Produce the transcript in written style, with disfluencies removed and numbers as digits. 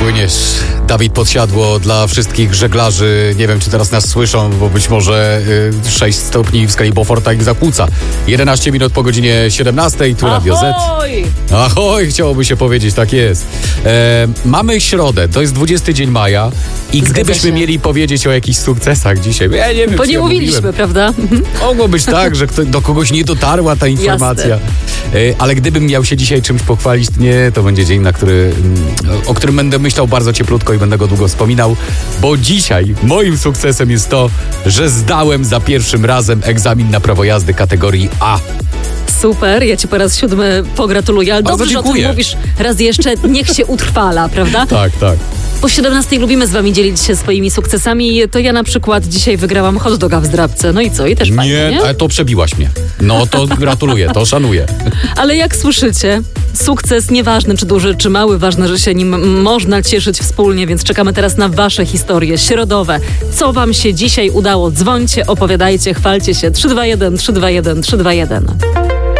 płyniesz. Dawid Podsiadło dla wszystkich żeglarzy. Nie wiem, czy teraz nas słyszą, bo być może 6 stopni w skali Beauforta ich zakłóca. 11 minut po godzinie 17, tu Radio Z. Ahoj, chciałoby się powiedzieć, tak jest. Mamy środę, to jest 20 dzień maja i gdybyśmy mieli powiedzieć o jakichś sukcesach dzisiaj, ja nie wiem, bo nie mówiliśmy, prawda? Mogło być tak, że do kogoś nie dotarła ta informacja. Ale gdybym miał się dzisiaj czymś pochwalić, to będzie dzień, o którym będę myślał bardzo cieplutko i będę go długo wspominał, bo dzisiaj moim sukcesem jest to, że zdałem za pierwszym razem egzamin na prawo jazdy kategorii A. Super, ja ci po raz 7 pogratuluję, ale Bardzo dobrze, że o tym mówisz raz jeszcze, niech się utrwala, prawda? Tak. Po 17 lubimy z wami dzielić się swoimi sukcesami. To ja na przykład dzisiaj wygrałam hot doga w zdrabce. No i co? I też fajnie, nie? Ale to przebiłaś mnie. No to gratuluję, to szanuję. Ale jak słyszycie, sukces nieważny czy duży, czy mały, ważne, że się nim można cieszyć wspólnie, więc czekamy teraz na wasze historie środowe. Co wam się dzisiaj udało? Dzwońcie, opowiadajcie, chwalcie się. 321 321 321.